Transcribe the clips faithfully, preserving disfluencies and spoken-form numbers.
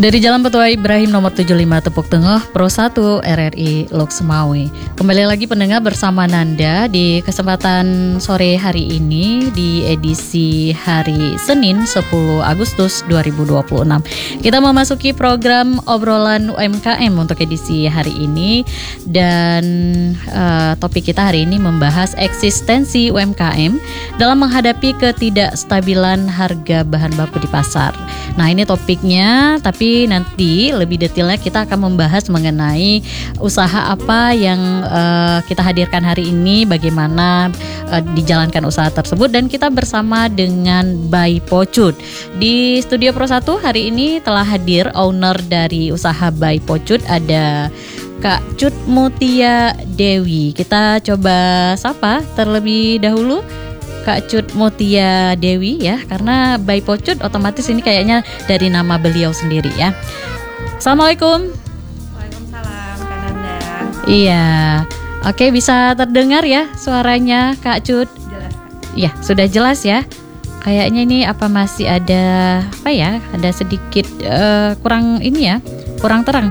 Dari Jalan Petua Ibrahim nomor tujuh puluh lima Tepuk Tengah, Pro satu R R I Lok Semawe. Kembali lagi pendengar bersama Nanda di kesempatan sore hari ini di edisi hari Senin sepuluh Agustus dua ribu dua puluh enam. Kita memasuki program obrolan U M K M untuk edisi hari ini. Dan uh, topik kita hari ini membahas eksistensi U M K M dalam menghadapi ketidakstabilan harga bahan baku di pasar. Nah, ini topiknya, tapi nanti lebih detailnya kita akan membahas mengenai usaha apa yang uh, kita hadirkan hari ini, bagaimana uh, dijalankan usaha tersebut, dan kita bersama dengan By Pocut. Di studio Pro satu hari ini telah hadir owner dari usaha By Pocut, ada Kak Cut Mutia Dewi. Kita coba sapa terlebih dahulu Kak Cut Mutia Dewi ya, karena By Pocut otomatis ini kayaknya dari nama beliau sendiri ya. Assalamualaikum. Waalaikumsalam Kak Nanda. Iya, oke, bisa terdengar ya suaranya Kak Cut? Jelas. Iya, sudah jelas ya. Kayaknya ini apa masih ada apa ya? Ada sedikit uh, kurang ini ya, kurang terang.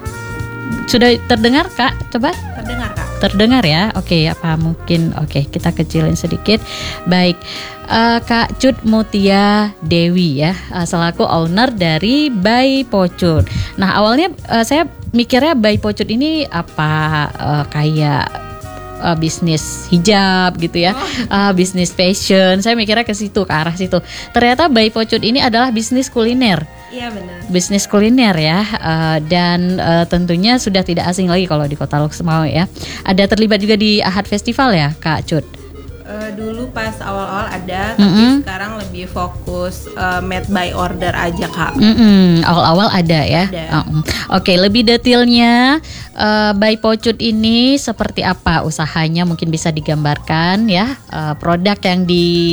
Sudah terdengar Kak? Coba. Terdengar Kak. Terdengar ya, oke, apa mungkin, oke, kita kecilin sedikit. Baik, uh, Kak Cut Mutia Dewi ya, uh, selaku owner dari By Pocut. Nah, awalnya uh, saya mikirnya By Pocut ini apa, uh, kayak uh, bisnis hijab gitu ya, oh. uh, bisnis fashion. Saya mikirnya ke situ, ke arah situ. Ternyata By Pocut ini adalah bisnis kuliner. Iya benar. Bisnis kuliner ya, uh, dan uh, tentunya sudah tidak asing lagi kalau di Kota Lok Semawe ya. Ada terlibat juga di Ahad Festival ya, Kak Cut? Uh, dulu pas awal-awal ada, Mm-hmm. tapi sekarang lebih fokus uh, made by order aja Kak. Mm-hmm. Awal-awal ada ya. Ada. Uh-uh. Oke, lebih detailnya uh, By Pocut ini seperti apa usahanya? Mungkin bisa digambarkan ya, uh, produk yang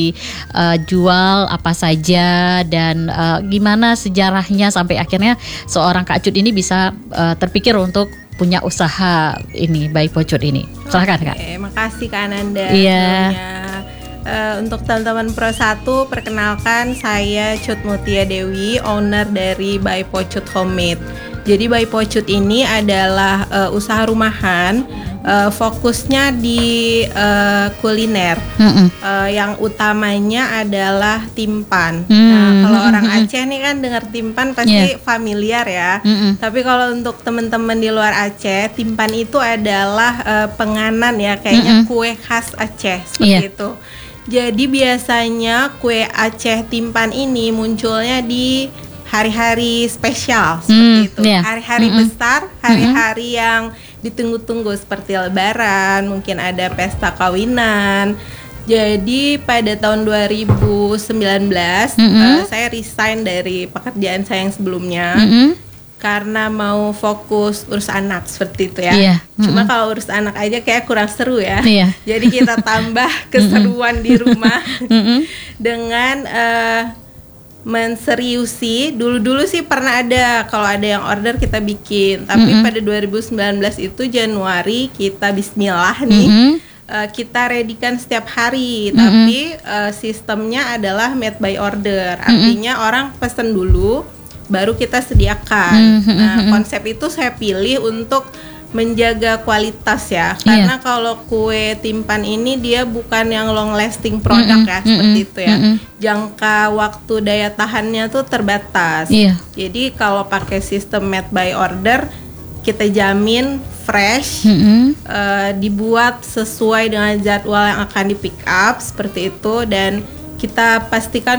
dijual apa saja, dan uh, gimana sejarahnya sampai akhirnya seorang Kak Cut ini bisa uh, terpikir untuk punya usaha ini, By Pocut ini. Silakan Kak. Oke, makasih Kak Ananda. Iya. Uh, untuk teman-teman Pro satu, perkenalkan saya Cut Mutia Dewi, owner dari By Pocut Homemade. Jadi By Pocut ini adalah uh, usaha rumahan, uh, fokusnya di uh, kuliner. Uh, yang utamanya adalah timpan. Mm-hmm. Nah, kalau orang Aceh nih kan dengar timpan pasti yeah. familiar ya. Mm-hmm. Tapi kalau untuk teman-teman di luar Aceh, timpan itu adalah uh, penganan ya, kayaknya mm-hmm. kue khas Aceh seperti yeah. itu. Jadi biasanya kue Aceh timpan ini munculnya di hari-hari spesial seperti mm, itu. yeah. Hari-hari mm-hmm. besar, hari-hari mm-hmm. yang ditunggu-tunggu seperti Lebaran, mungkin ada pesta kawinan. Jadi pada tahun dua ribu sembilan belas mm-hmm. uh, saya resign dari pekerjaan saya yang sebelumnya. Mm-hmm. Karena mau fokus urus anak seperti itu ya. Yeah. Mm-hmm. Cuma kalau urus anak aja kayak kurang seru ya. Yeah. Jadi kita tambah keseruan di rumah mm-hmm. dengan uh, menseriusi. Dulu-dulu sih pernah ada, kalau ada yang order kita bikin. Tapi mm-hmm. pada dua ribu sembilan belas itu Januari kita bismillah nih. Mm-hmm. Uh, kita redikan setiap hari, mm-hmm. tapi uh, sistemnya adalah made by order. Artinya mm-hmm. orang pesen dulu, baru kita sediakan. Mm-hmm. Nah, konsep itu saya pilih untuk menjaga kualitas ya. Karena yeah. kalau kue timpan ini dia bukan yang long lasting produk mm-hmm. ya, seperti mm-hmm. itu ya. Mm-hmm. Jangka waktu daya tahannya tuh terbatas. Yeah. Jadi kalau pakai sistem made by order, kita jamin fresh, mm-hmm. uh, dibuat sesuai dengan jadwal yang akan di pick up seperti itu, dan kita pastikan